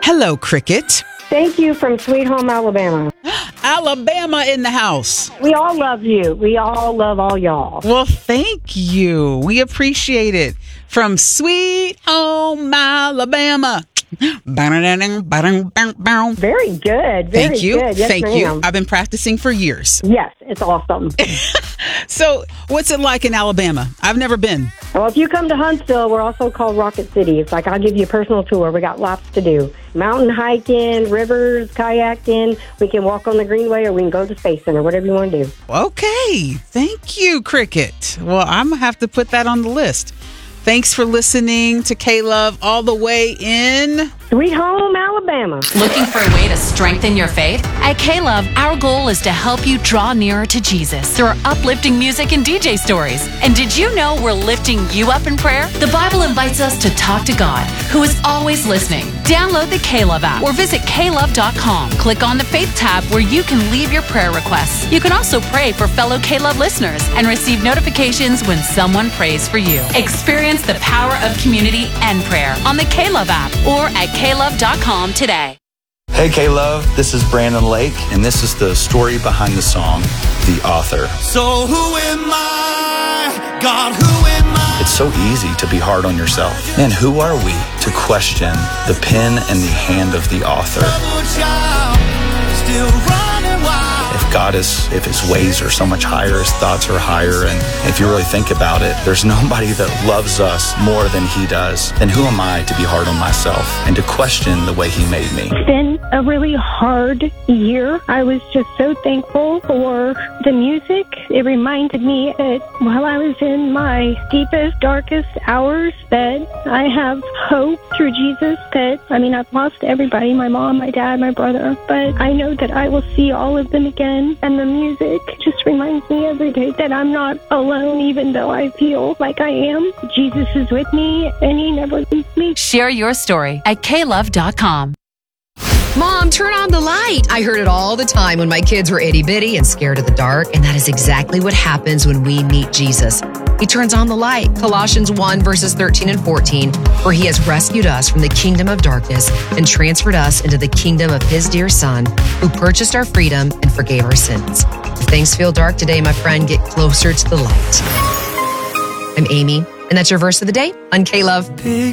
Hello, Cricket. Thank you from Sweet Home, Alabama. Alabama in the house. We all love you. We all love all y'all. Well, thank you. We appreciate it. From Sweet Home, Alabama. Very good. Thank you. Good. Yes, Thank ma'am. you. I've been practicing for years. Yes, it's awesome. So, what's it like in Alabama? I've never been. Well, if you come to Huntsville, we're also called Rocket City. It's like I'll give you a personal tour. We got lots to do. Mountain hiking, rivers, kayaking. We can walk on the Greenway or we can go to the Space Center, whatever you want to do. Okay. Thank you, Cricket. Well, I'm going to have to put that on the list. Thanks for listening to K-Love all the way in Sweet Home, Alabama. Looking for a way to strengthen your faith? At K-Love, our goal is to help you draw nearer to Jesus through our uplifting music and DJ stories. And did you know we're lifting you up in prayer? The Bible invites us to talk to God, who is always listening. Download the K-Love app or visit klove.com. Click on the Faith tab where you can leave your prayer requests. You can also pray for fellow K-Love listeners and receive notifications when someone prays for you. Experience the power of community and prayer on the K-Love app or at klove.com today. Hey K-Love, this is Brandon Lake, and this is the story behind the song, The Author. So who am I? God, who am I? It's so easy to be hard on yourself. And who are we to question the pen and the hand of the author? Child, still running wild. If his ways are so much higher, his thoughts are higher, and if you really think about it, there's nobody that loves us more than he does. Then who am I to be hard on myself and to question the way he made me? It's been a really hard year. I was just so thankful for the music. It reminded me that while I was in my deepest, darkest hours, that I have hope through Jesus. I've lost everybody, my mom, my dad, my brother, but I know that I will see all of them again. And the music just reminds me every day that I'm not alone, even though I feel like I am. Jesus is with me, and he never leaves me. Share your story at klove.com. Mom, turn on the light. I heard it all the time when my kids were itty bitty and scared of the dark. And that is exactly what happens when we meet Jesus. He turns on the light. Colossians 1 verses 13 and 14, for he has rescued us from the kingdom of darkness and transferred us into the kingdom of his dear son, who purchased our freedom and forgave our sins. If things feel dark today, my friend, get closer to the light. I'm Amy, and that's your verse of the day on K-Love. Big